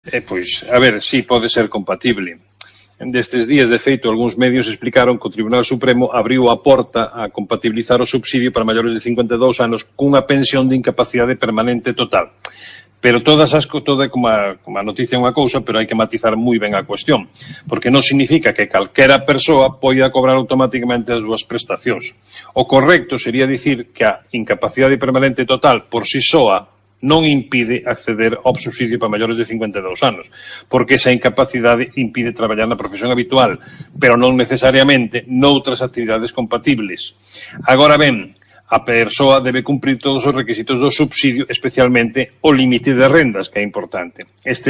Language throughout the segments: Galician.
Pois, a ver, sí, pode ser compatible. Destes días, de feito, algúns medios explicaron que o Tribunal Supremo abriu a porta a compatibilizar o subsidio para maiores de 52 anos cunha pensión de incapacidade permanente total. Pero toda como a noticia é unha cousa, pero hai que matizar moi ben a cuestión, porque non significa que calquera persoa poida cobrar automáticamente as súas prestacións. O correcto sería dicir que a incapacidade permanente total por si soa non impide acceder ao subsidio para maiores de 52 anos, porque esa incapacidade impide traballar na profesión habitual, pero non necesariamente noutras actividades compatibles. Agora ben, a persoa debe cumprir todos os requisitos do subsidio, especialmente o límite de rendas, que é importante. Ese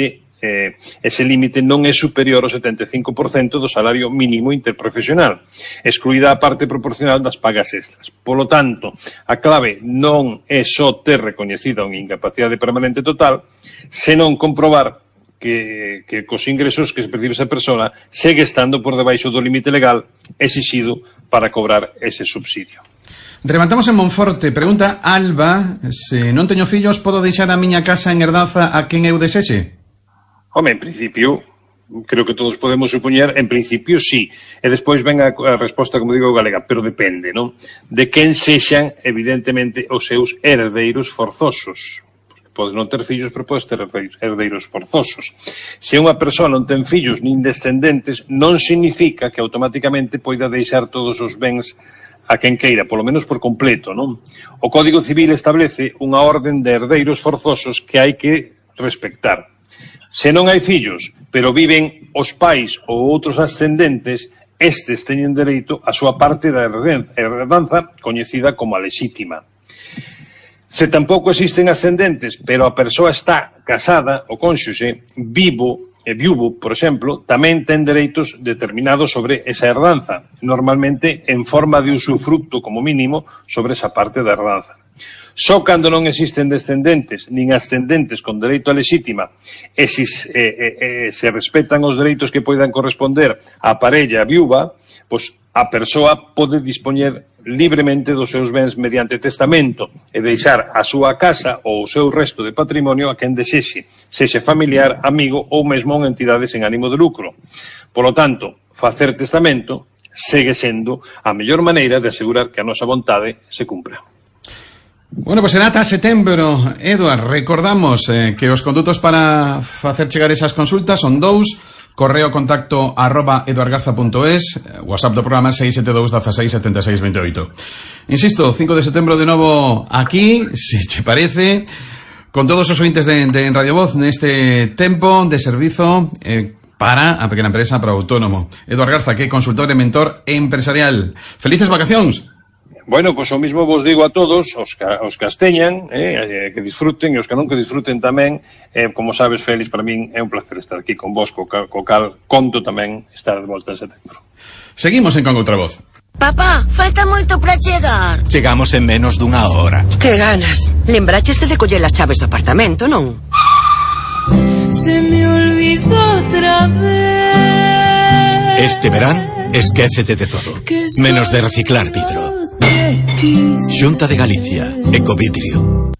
límite non é superior ao 75% do salario mínimo interprofesional, excluída a parte proporcional das pagas extras. Polo tanto, a clave non é só ter recoñecida unha incapacidade permanente total, senón comprobar que cos ingresos que se percibe esa persona segue estando por debaixo do límite legal exixido para cobrar ese subsidio. Rematamos en Monforte. Pregunta Alba: se non teño fillos, podo deixar a miña casa en herdanza a quen eu desexe? Home, en principio, creo que todos podemos supoñer, en principio sí. E despois ven a resposta, como digo, galega, pero depende, non? De quen sexan, evidentemente, os seus herdeiros forzosos. Podes non ter fillos, pero podes ter herdeiros forzosos. Se unha persoa non ten fillos nin descendentes, non significa que automáticamente poida deixar todos os bens a quen queira, polo menos por completo, non? O Código Civil establece unha orden de herdeiros forzosos que hai que respectar. Se non hai fillos, pero viven os pais ou outros ascendentes, estes teñen dereito á súa parte da herdanza coñecida como a lexítima. Se tampouco existen ascendentes, pero a persoa está casada, o cónxuxe, vivo e viúvo, por exemplo, tamén ten dereitos determinados sobre esa herdanza, normalmente en forma de usufructo como mínimo sobre esa parte da herdanza. Só cando non existen descendentes nin ascendentes con dereito á lexítima e se respetan os dereitos que poidan corresponder á parella viúva, pois a persoa pode dispoñer libremente dos seus bens mediante testamento e deixar a súa casa ou o seu resto de patrimonio a quen desexe, sexe familiar, amigo ou mesmo unha entidade sen ánimo de lucro. Polo tanto, facer testamento segue sendo a mellor maneira de asegurar que a nosa vontade se cumpra. Bueno, pues será ata setembro, Eduard. Recordamos que os condutos para facer chegar esas consultas son dous: correo contacto @eduardgarza.es, WhatsApp do programa 672 16 76 28. Insisto, 5 de setembro de novo aquí, se che parece, con todos os ointes de Radio Voz neste tempo de servizo para a pequena empresa, para o autónomo. Eduard Garza, que é consultor e mentor empresarial. Felices vacacións. Bueno, pois o mismo vos digo a todos, os que as teñan, que disfruten, e os que non que disfruten tamén. Como sabes, Félix, para min é un placer estar aquí con vos, co cal conto tamén estar de volta en setembro. Seguimos en Con Outra Voz. Papá, falta moito para chegar. Chegamos en menos dunha hora. Que ganas. Lembracheste de coller as chaves do apartamento, non? Se me olvidó otra vez. Este verán, esquécete de todo, menos de reciclar vidro. Xunta de Galicia, Ecovidrio.